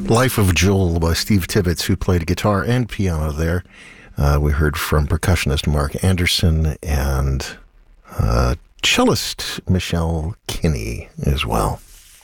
Life of Joel by Steve Tibbetts, who played guitar and piano there. We heard from percussionist Mark Anderson and cellist Michelle Kinney as well.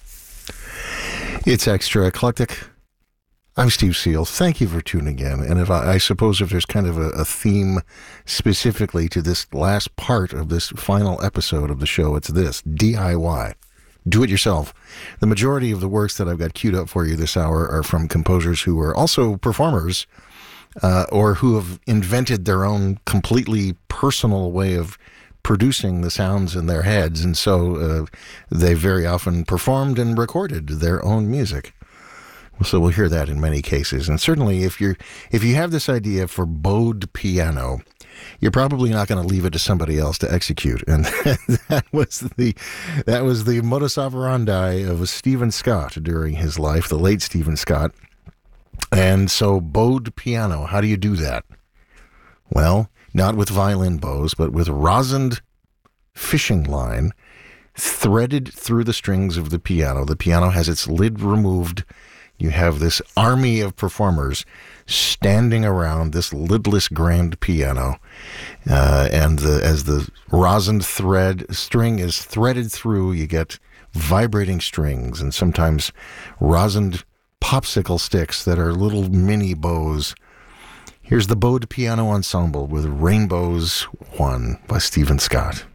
It's Extra Eclectic. I'm Steve Seal. Thank you for tuning in. And I suppose if there's kind of a theme specifically to this last part of this final episode of the show, it's this: DIY. Do it yourself. The majority of the works that I've got queued up for you this hour are from composers who are also performers or who have invented their own completely personal way of producing the sounds in their heads. And so they very often performed and recorded their own music. So we'll hear that in many cases. And certainly if you have this idea for bowed piano, you're probably not going to leave it to somebody else to execute. And that was the modus operandi of Stephen Scott during his life, the late Stephen Scott. And so bowed piano, how do you do that? Well, not with violin bows, but with rosined fishing line threaded through the strings of the piano. The piano has its lid removed. You have this army of performers standing around this lidless grand piano, and as the rosin string is threaded through, you get vibrating strings and sometimes rosined popsicle sticks that are little mini bows. Here's the Bowed Piano Ensemble with Rainbows 1 by Stephen Scott.